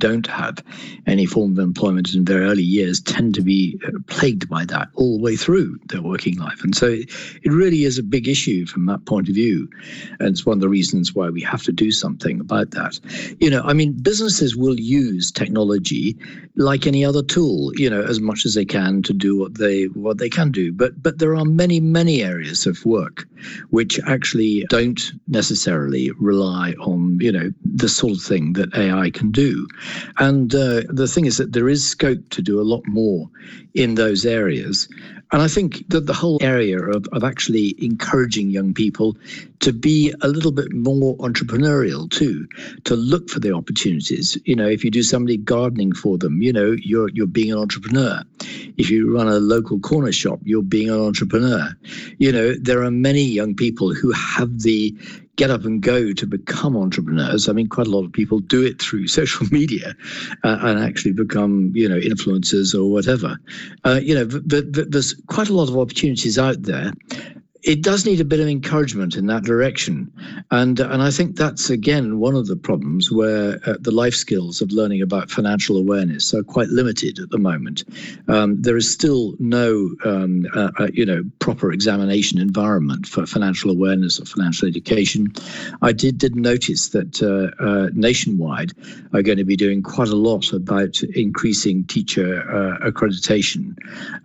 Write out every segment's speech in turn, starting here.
don't have any form of employment in their early years tend to be plagued by that all the way through their working life. And so it really is a big issue from that point of view. And it's one of the reasons why we have to do something about that. Businesses will use technology like any other tool, as much as they can to do what they can do. But there are many, many areas of work which actually don't necessarily rely on, the sort of thing that AI can do. And the thing is that there is scope to do a lot more in those areas. And I think that the whole area of actually encouraging young people to be a little bit more entrepreneurial too, to look for the opportunities. If you do somebody gardening for them, you're being an entrepreneur. If you run a local corner shop, you're being an entrepreneur. There are many young people who have the get up and go to become entrepreneurs. Quite a lot of people do it through social media and actually become, influencers or whatever. There's quite a lot of opportunities out there. It does need a bit of encouragement in that direction. And I think that's, again, one of the problems where the life skills of learning about financial awareness are quite limited at the moment. There is still no, proper examination environment for financial awareness or financial education. I did notice that Nationwide are going to be doing quite a lot about increasing teacher accreditation,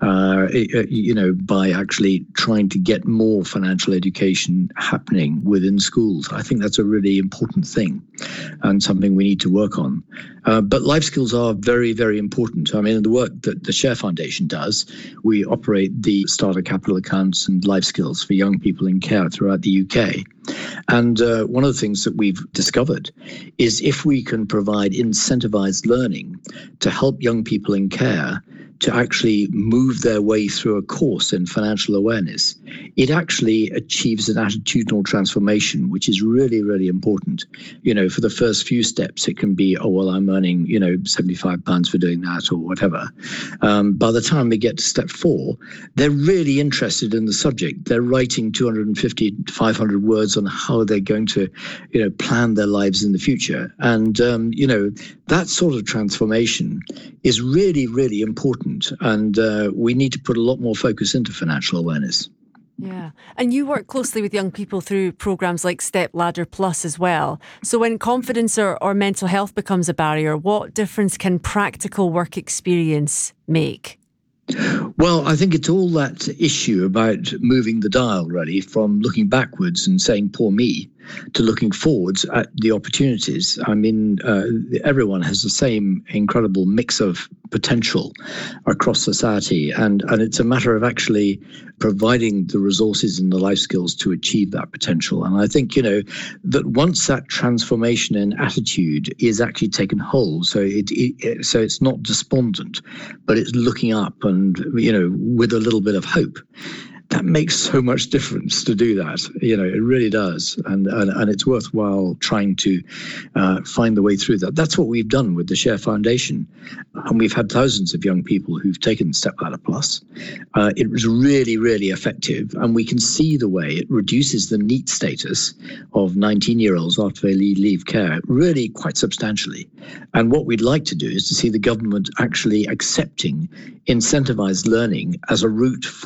by actually trying to get more financial education happening within schools. I think that's a really important thing and something we need to work on. But life skills are very, very important. In the work that the Share Foundation does, we operate the starter capital accounts and life skills for young people in care throughout the UK. And one of the things that we've discovered is if we can provide incentivized learning to help young people in care to actually move their way through a course in financial awareness, it actually achieves an attitudinal transformation, which is really, really important. For the first few steps, it can be, I'm earning, £75 for doing that or whatever. By the time we get to step 4, they're really interested in the subject. They're writing 250 to 500 words on how they're going to, plan their lives in the future. And, that sort of transformation is really, really important. And we need to put a lot more focus into financial awareness. Yeah. And you work closely with young people through programs like Step Ladder Plus as well. So when confidence or mental health becomes a barrier, what difference can practical work experience make? Well, I think it's all that issue about moving the dial, really, from looking backwards and saying, poor me, to looking forwards at the opportunities. Everyone has the same incredible mix of potential across society. And it's a matter of actually providing the resources and the life skills to achieve that potential. And I think, that once that transformation in attitude is actually taken hold, so it's not despondent, but it's looking up and, with a little bit of hope. That makes so much difference to do that. It really does. And it's worthwhile trying to find the way through that. That's what we've done with the Share Foundation. And we've had thousands of young people who've taken Step Ladder Plus. It was really, really effective. And we can see the way it reduces the NEET status of 19-year-olds after they leave care really quite substantially. And what we'd like to do is to see the government actually accepting incentivized learning as a route for